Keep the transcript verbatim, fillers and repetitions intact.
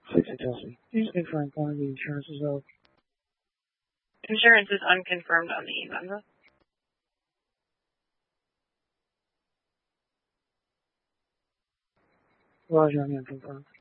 sixty Chelsea. Please confirm quantity insurance is owed. Insurance is unconfirmed on the e-member. Roger, I'm unconfirmed.